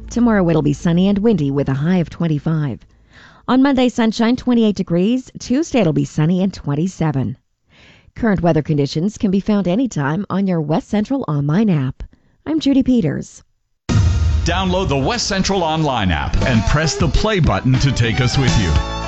Tomorrow it'll be sunny and windy with a high of 25. On Monday, sunshine, 28 degrees. Tuesday it'll be sunny and 27. Current weather conditions can be found anytime on your West Central Online app. I'm Judy Peters. Download the West Central Online app and press the play button to take us with you.